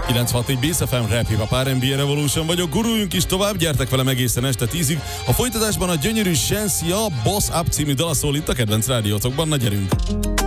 96.4 Bass FM, Rap Hip Hop R&B Revolution vagyok, guruljunk is tovább, gyertek velem egészen este 10-ig. A folytatásban a gyönyörű Shensia Boss Up című dala szól itt a kedvenc rádiótokban, na gyerünk!